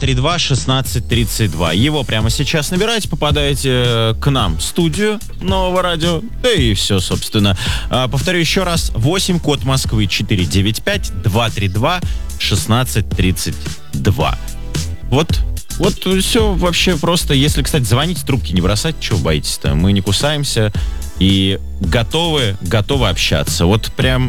232-16-32. Его прямо сейчас набираете, попадаете к нам в студию Нового радио. Да и все, собственно. Повторю еще раз. 8, код Москвы, 495-232-16-32. Вот все вообще просто. Если, кстати, звоните, трубки не бросать, чего боитесь-то? Мы не кусаемся и готовы общаться. Вот прям,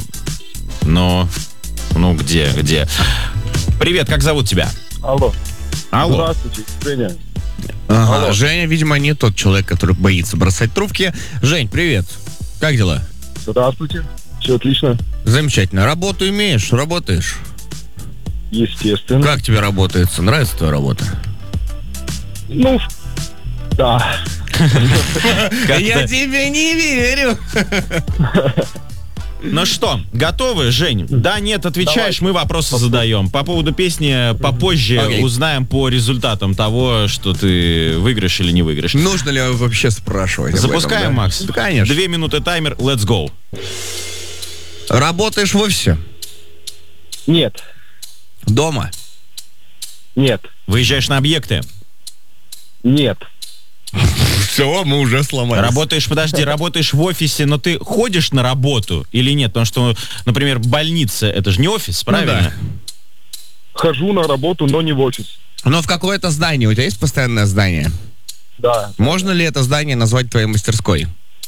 где? Привет, как зовут тебя? Алло. Здравствуйте, Женя. Ага, Женя, видимо, не тот человек, который боится бросать трубки. Жень, привет. Как дела? Здравствуйте. Все отлично. Замечательно. Работу имеешь? Работаешь? Естественно. Как тебе работается? Нравится твоя работа? Ну, да. Я тебе не верю. Ну что, готовы, Жень? Да, нет, отвечаешь, мы вопросы задаем. По поводу песни попозже узнаем по результатам того, что ты выиграешь или не выиграешь. Нужно ли вообще спрашивать? Запускаем, да? Макс? Да, конечно. 2 минуты таймер, let's go. Работаешь в офисе? Нет. Дома? Нет. Выезжаешь на объекты? Нет. Все, мы уже сломались. Работаешь в офисе, но ты ходишь на работу или нет? Потому что, например, больница, это же не офис, правильно? Ну, да. Хожу на работу, но не в офис. Но в какое-то здание. У тебя есть постоянное здание? Да. Можно ли это здание назвать твоей мастерской?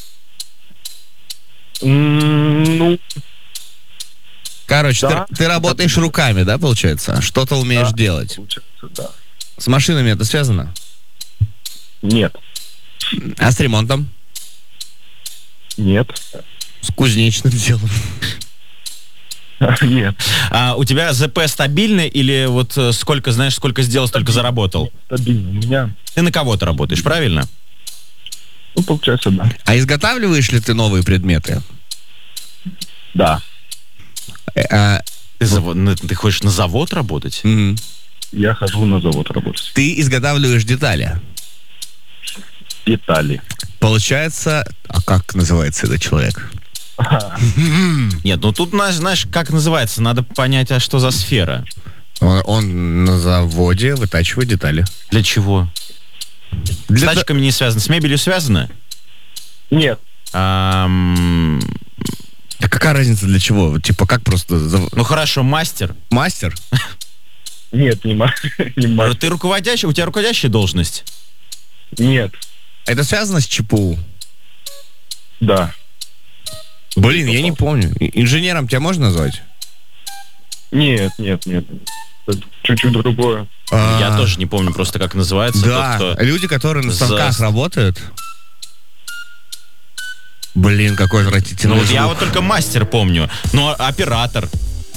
Ну... Короче, да. ты работаешь руками, да, получается? Что-то умеешь делать. Получается, да. С машинами это связано? Нет. А с ремонтом? Нет. С кузнечным делом? Нет. А у тебя ЗП стабильный или вот сколько сделал, столько заработал? Стабильно. У меня... Ты на кого-то работаешь, правильно? Ну, получается, да. А изготавливаешь ли ты новые предметы? Да. Ты хочешь на завод работать? Я хожу на завод работать. Ты изготавливаешь детали? Детали. Получается, а как называется этот человек? Нет, ну тут, знаешь, как называется, надо понять, а что за сфера. Он на заводе вытачивает детали. Для чего? С тачками не связано, с мебелью связано? Нет. А какая разница для чего? Типа как просто... Ну хорошо, мастер. Мастер? Нет, не мастер. Ты руководящий, у тебя руководящая должность? Нет. Это связано с ЧПУ? Да. Блин, я не помню. Инженером тебя можно назвать? Нет. Это чуть-чуть другое. Я тоже не помню просто, как называется. Да, тот, кто люди, которые на станках работают. Блин, какой отвратительный звук. Я вот только мастер помню. Но оператор.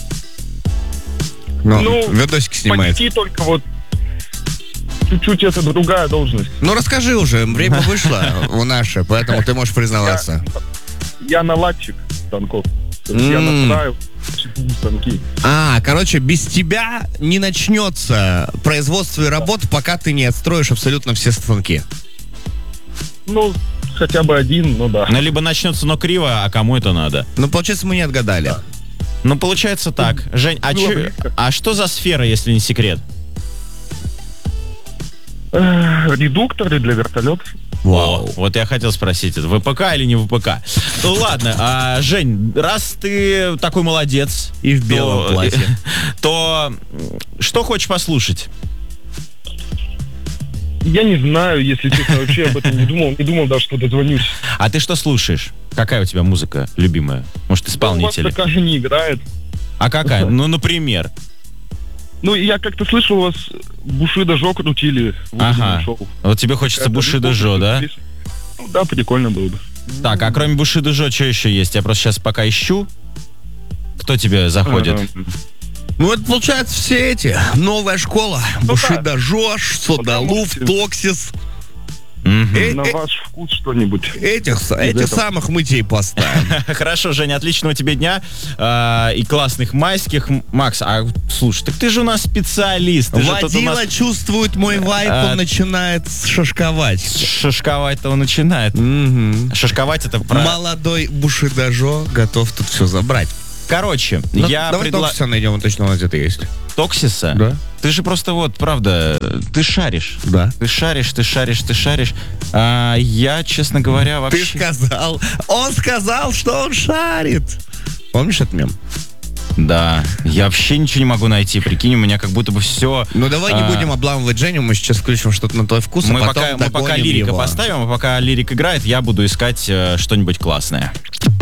Видосики снимает. Почти только вот чуть-чуть это другая должность. Ну расскажи уже, время вышло у наше, поэтому ты можешь признаваться. Я наладчик станков. Я настраиваю станки. Короче, без тебя не начнется производство и работа, пока ты не отстроишь абсолютно все станки. Ну, хотя бы один, ну да. Ну, либо начнется, но криво, а кому это надо? Ну, получается, мы не отгадали. Да. Ну, получается так. Жень, а что за сфера, если не секрет? Редукторы для вертолетов. Вау. Вот я хотел спросить, это ВПК или не ВПК? Ну ладно, Жень, раз ты такой молодец и в белом платье, то что хочешь послушать? Я не знаю, если честно, вообще об этом не думал даже, что дозвонюсь. А ты что слушаешь? Какая у тебя музыка любимая? Может, исполнитель? У вас такая не играет. А какая? Ну, например. Ну, я как-то слышал, у вас Бушидо Жо крутили в ага. шоу. Вот тебе хочется Бушидо Жо, да? Ну, да, прикольно было бы. Так, а кроме Бушидо Жо, что еще есть? Я просто сейчас пока ищу. Кто тебе заходит? Ну, это, получается, все эти. Новая школа. Бушидо Жо, Содолув, Токсис. На ваш вкус что-нибудь. Этих самых мы тебе и поставим. Хорошо, Женя, отличного тебе дня и классных майских. Макс, слушай, так ты же у нас специалист. Водила чувствует мой вайп, он начинает шашковать. Шашковать-то он начинает. Шашковать это... Молодой Бушидо Жо готов тут все забрать. Короче, Ну, я давай Токсиса найдем, он точно у нас где-то есть. Токсиса? Да. Ты же просто вот, правда, ты шаришь. Да. Ты шаришь. А я, честно говоря, Ты вообще... сказал, он сказал, что он шарит. Помнишь этот мем? Да, я вообще ничего не могу найти. Прикинь, у меня как будто бы все... Ну давай не будем обламывать Женю, мы сейчас включим что-то на твой вкус, Мы а потом пока догоним лирика его. поставим, а пока лирик играет, я буду искать что-нибудь классное.